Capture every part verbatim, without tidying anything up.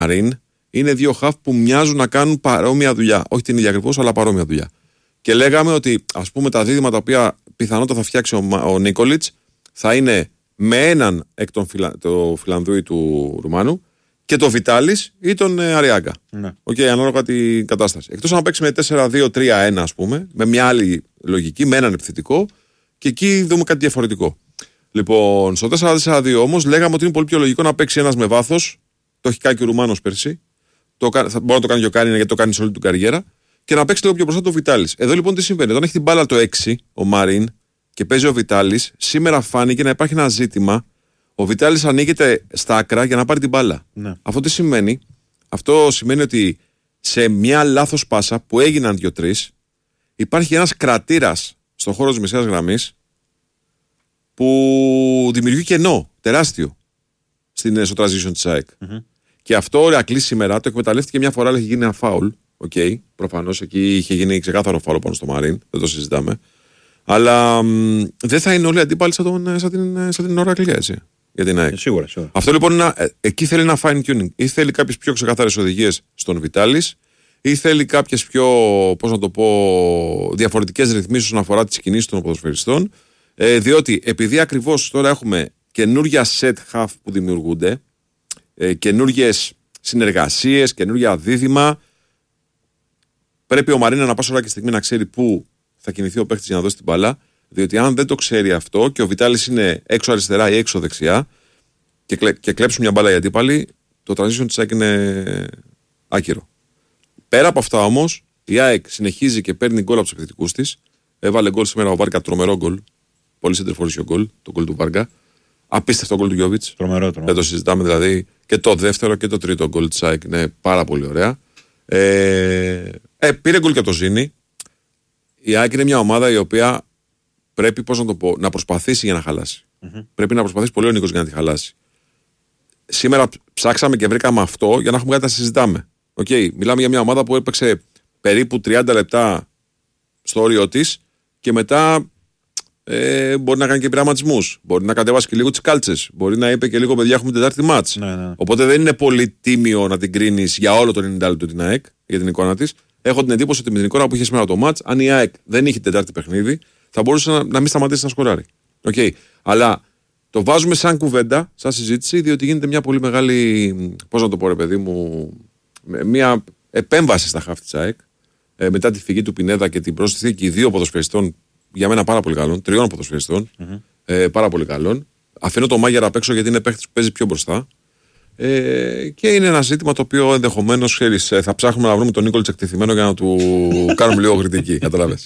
Μαρίν είναι δύο χαφ που μοιάζουν να κάνουν παρόμοια δουλειά. Όχι την ίδια ακριβώς, αλλά παρόμοια δουλειά. Και λέγαμε ότι ας πούμε τα δίδυμα τα οποία πιθανότατα θα φτιάξει ο, ο Νίκολιτς θα είναι με έναν εκ των φιλα... το Φιλανδού του Ρουμάνου και το Βιτάλης ή τον ε, Αριάγκα. Ναι. Οκ, okay, ανάλογα την κατάσταση. Εκτός αν παίξει με τέσσερα δύο τρία ένα, ας πούμε, με μια άλλη λογική, με έναν επιθετικό, και εκεί δούμε κάτι διαφορετικό. Λοιπόν, στο τέσσερα τέσσερα δύο όμως λέγαμε ότι είναι πολύ πιο λογικό να παίξει ένας με βάθος. Το έχει κάνει και ο Ρουμάνος πέρσι. Το, θα μπορεί να το κάνει και ο Κάνινα, γιατί το κάνει σε όλη την καριέρα. Και να παίξει λίγο πιο μπροστά το Βιτάλης. Εδώ λοιπόν τι συμβαίνει. Όταν έχει την μπάλα το έξι, ο Μαρίν, και παίζει ο Βιτάλης, σήμερα φάνηκε να υπάρχει ένα ζήτημα. Ο Βιτάλης ανοίγεται στα άκρα για να πάρει την μπάλα. Ναι. Αυτό τι σημαίνει? Αυτό σημαίνει ότι σε μια λάθος πάσα που έγιναν δύο-τρεις, υπάρχει ένας κρατήρας στον χώρο της μεσαίας γραμμής που δημιουργεί κενό τεράστιο στην, στο transition της ΑΕΚ. Mm-hmm. Και αυτό ο Ηρακλής σήμερα το εκμεταλλεύτηκε μια φορά, αλλά είχε γίνει ένα φάουλ. Οκ, okay, προφανώς εκεί είχε γίνει ξεκάθαρο φάουλ πάνω στο Μαρίν, δεν το συζητάμε. Αλλά μ, δεν θα είναι όλοι αντίπαλοι σαν, τον, σαν την, σαν την Ηρακλή, έτσι. Για την ΑΕΚ. Σίγουρα, σίγουρα. Αυτό λοιπόν είναι, ε, εκεί θέλει ένα fine tuning. Ή θέλει κάποιες πιο ξεκάθαρες οδηγίες στον Βιτάλης, ή θέλει κάποιες πιο, πώς να το πω, διαφορετικές ρυθμίσεις όσον αφορά τις κινήσεις των ποδοσφαιριστών. Ε, διότι επειδή ακριβώς τώρα έχουμε καινούργια set half που δημιουργούνται, ε, καινούργιες συνεργασίες, καινούργια δίδυμα, πρέπει ο Μαρίνα να πάσα ώρα και στιγμή να ξέρει πού θα κινηθεί ο παίχτης για να δώσει την μπάλα. Διότι αν δεν το ξέρει αυτό και ο Βιτάλης είναι έξω αριστερά ή έξω δεξιά και, κλε, και κλέψουν μια μπάλα οι αντίπαλοι, το transition της ΑΕΚ είναι άκυρο. Πέρα από αυτά όμως, η ΑΕΚ συνεχίζει και παίρνει γκολ από τους επιθετικούς της. Έβαλε γκολ σήμερα ο Βάρκα, τρομερό γκολ. Πολύ σεντερφορήσιο γκολ, το γκολ του Βάρκα. Απίστευτο γκολ του Γιόβιτς. Τρομερό, τρομερό. Δεν το συζητάμε δηλαδή. Και το δεύτερο και το τρίτο γκολ της ΑΕΚ είναι πάρα πολύ ωραία. Ε, ε, πήρε γκολ και από το Ζήνη. Η ΑΕΚ είναι μια ομάδα η οποία πρέπει, πώς να το πω, να προσπαθήσει για να χαλάσει. Mm-hmm. Πρέπει να προσπαθήσει πολύ ο Νίκος για να τη χαλάσει. Σήμερα ψάξαμε και βρήκαμε αυτό για να έχουμε κάτι να συζητάμε. Okay, μιλάμε για μια ομάδα που έπαιξε περίπου τριάντα λεπτά στο όριό της και μετά ε, μπορεί να κάνει και πειραματισμούς. Μπορεί να κατέβασε και λίγο τις κάλτσες. Μπορεί να είπε και λίγο παιδιά έχουμε τετάρτη μάτς. Ναι, ναι. Οπότε δεν είναι πολύ τίμιο να την κρίνεις για όλο το ενενήντα λεπτό την ΑΕΚ, για την εικόνα της. Έχω την εντύπωση ότι με την εικόνα που είχε σήμερα το μάτς, αν η ΑΕΚ δεν είχε τετάρτη παιχνίδι, θα μπορούσε να, να μην σταματήσει να σκοράρει. Okay. Αλλά το βάζουμε σαν κουβέντα, σαν συζήτηση, διότι γίνεται μια πολύ μεγάλη, πώς να το πω ρε παιδί μου, μια επέμβαση στα χαφ της ΑΕΚ ε, μετά τη φυγή του Πινέδα και την προσθήκη δύο ποδοσφαιριστών, για μένα πάρα πολύ καλών, τριών ποδοσφαιριστών, mm-hmm. ε, πάρα πολύ καλών. Αφήνω το Μάγερα απ' έξω γιατί είναι παίχτης που παίζει πιο μπροστά. Ε, και είναι ένα ζήτημα το οποίο ενδεχομένως ξέρεις, θα ψάχνουμε να βρούμε τον Νίκολιτς εκτεθειμένο για να του κάνουμε λίγο κριτική. Καταλάβες.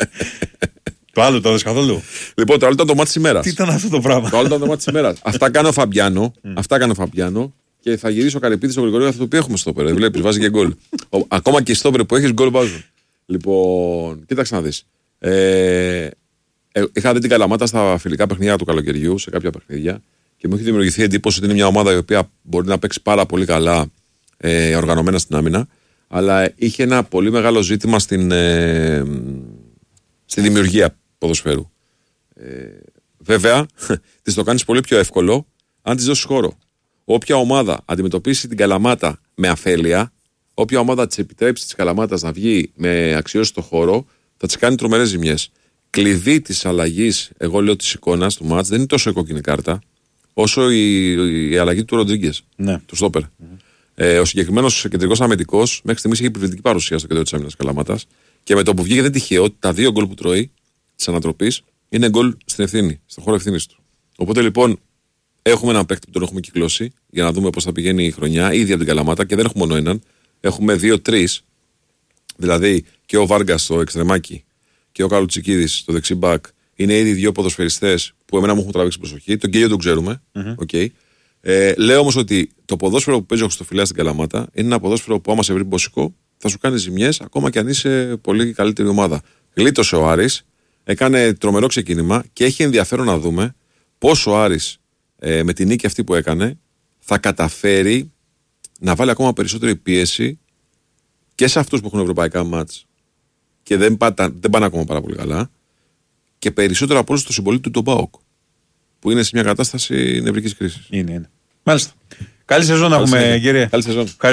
Το άλλο το έδωσε καθόλου. Λοιπόν, το άλλο ήταν το μάτι της ημέρας. Τι ήταν αυτό το πράγμα. Το άλλο ήταν το μάτι της ημέρας. Αυτά κάνει ο Φαμπιάνο. Mm. Αυτά κάνει ο Φαμπιάνο. Και θα γυρίσει ο Καρυπίδης στο Γρηγορείο, αυτό το οποίο έχουμε στο πέρα. Βλέπεις, βάζει και γκολ. Ακόμα και στο πέρα που έχεις γκολ βάζουν. Λοιπόν, κοίταξε να δεις. Ε, ε, είχα δει την Καλαμάτα στα φιλικά παιχνίδια του καλοκαιριού, σε κάποια παιχνίδια. Και μου έχει δημιουργηθεί εντύπωση ότι είναι μια ομάδα η οποία μπορεί να παίξει πάρα πολύ καλά ε, οργανωμένα στην άμυνα. Αλλά είχε ένα πολύ μεγάλο ζήτημα στην, ε, στη δημιουργία ποδοσφαίρου. Ε, βέβαια, της το κάνεις πολύ πιο εύκολο αν της δώσεις χώρο. Όποια ομάδα αντιμετωπίσει την Καλαμάτα με αφέλεια, όποια ομάδα της επιτρέψει της Καλαμάτας να βγει με αξιώσει το χώρο, θα της κάνει τρομερές ζημιές. Κλειδί της αλλαγής, εγώ λέω της εικόνας του μάτς, δεν είναι τόσο η κόκκινη κάρτα, όσο η, η αλλαγή του Ροντρίγκες, ναι. του στόπερ. Mm-hmm. Ε, ο συγκεκριμένος κεντρικός αμυντικός μέχρι στιγμής είχε επιβλητική παρουσία στο κέντρο της άμυνας Καλαμάτας και με το που βγήκε δεν τυχαίο ότι τα δύο γκολ που τρώει της ανατροπής είναι γκολ στην ευθύνη, στον χώρο ευθύνης του. Οπότε λοιπόν έχουμε έναν παίκτη που τον έχουμε κυκλώσει για να δούμε πώς θα πηγαίνει η χρονιά, ήδη από την Καλαμάτα και δεν έχουμε μόνο έναν. Έχουμε δύο-τρεις, δηλαδή και ο Βάργας στο εξτρεμάκι και ο Καλουτσικίδης στο δεξιμπάκ. Είναι ήδη δύο ποδοσφαιριστές που εμένα μου έχουν τραβήξει προσοχή. Τον κύριο τον ξέρουμε. Mm-hmm. Okay. Ε, λέω όμως ότι το ποδόσφαιρο που παίζει ο Χριστοφυλάς στην Καλαμάτα είναι ένα ποδόσφαιρο που άμα σε βρει μποσικό θα σου κάνει ζημιές ακόμα και αν είσαι πολύ καλύτερη ομάδα. Γλίτωσε ο Άρης, έκανε τρομερό ξεκίνημα και έχει ενδιαφέρον να δούμε πόσο ο Άρης ε, με την νίκη αυτή που έκανε θα καταφέρει να βάλει ακόμα περισσότερη πίεση και σε αυτούς που έχουν ευρωπαϊκά μάτς και δεν, πάτα, δεν πάνε ακόμα πάρα πολύ καλά και περισσότερο από όλους στο συμπολίτη του τον ΠΑΟΚ που είναι σε μια κατάσταση νευρικής κρίσης. Είναι, είναι. Μάλιστα. Καλή σεζόν να έχουμε, κύριε. Καλή σεζόν.